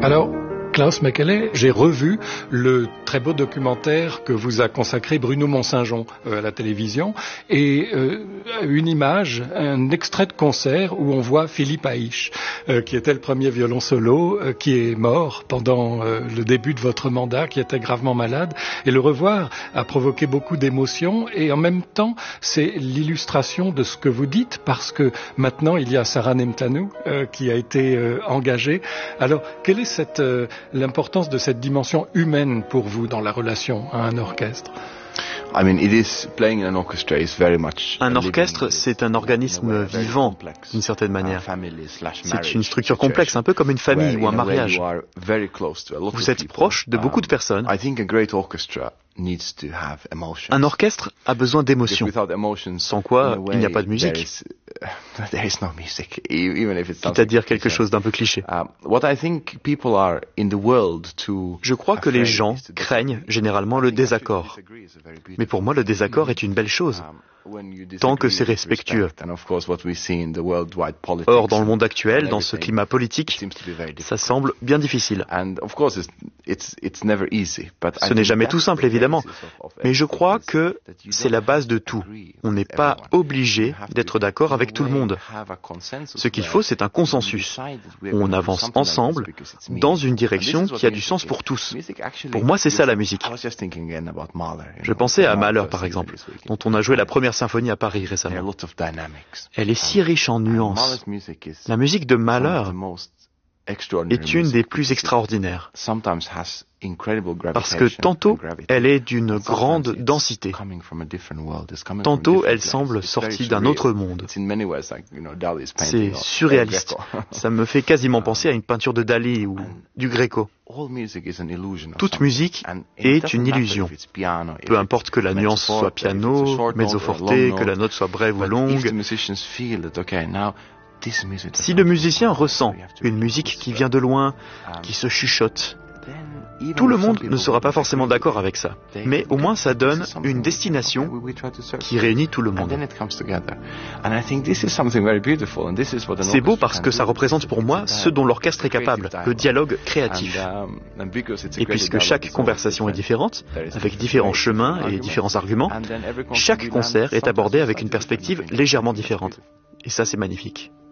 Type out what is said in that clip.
Alors, Klaus Mekele, j'ai revu le très beau documentaire que vous a consacré Bruno Mont-Saint-Jean à la télévision et une image, un extrait de concert où on voit Philippe Haïch, qui était le premier violon solo, qui est mort pendant le début de votre mandat, qui était gravement malade. Et le revoir a provoqué beaucoup d'émotions et en même temps, c'est l'illustration de ce que vous dites parce que maintenant, il y a Sarah Nemtanou qui a été engagée. Alors, quelle est l'importance de cette dimension humaine pour vous dans la relation à un orchestre? Un orchestre, c'est un organisme vivant, d'une certaine manière. C'est une structure complexe, un peu comme une famille ou un mariage. Vous êtes proche de beaucoup de personnes. Un orchestre a besoin d'émotions, sans quoi il n'y a pas de musique. Quitte à dire quelque chose d'un peu cliché. Je crois que les gens craignent généralement le désaccord. Mais pour moi, le désaccord est une belle chose, tant que c'est respectueux. Or, dans le monde actuel, dans ce climat politique, ça semble bien difficile. Ce n'est jamais tout simple, évidemment, mais je crois que c'est la base de tout. On n'est pas obligé d'être d'accord avec tout le monde. Ce qu'il faut, c'est un consensus. On avance ensemble dans une direction qui a du sens pour tous. Pour moi, c'est ça la musique. Je pensais à Mahler, par exemple, dont on a joué la première symphonie à Paris récemment. Elle est si riche en nuances. La musique de Mahler est une des plus extraordinaires. Parce que tantôt, elle est d'une grande densité. Tantôt, elle semble sortie d'un autre monde. C'est surréaliste. Ça me fait quasiment penser à une peinture de Dali ou du Gréco. Toute musique est une illusion. Peu importe que la nuance soit piano, mezzo forte, que la note soit brève ou longue. Si le musicien ressent une musique qui vient de loin, qui se chuchote, tout le monde ne sera pas forcément d'accord avec ça. Mais au moins ça donne une destination qui réunit tout le monde. C'est beau parce que ça représente pour moi ce dont l'orchestre est capable, le dialogue créatif. Et puisque chaque conversation est différente, avec différents chemins et différents arguments, chaque concert est abordé avec une perspective légèrement différente. Et ça, c'est magnifique.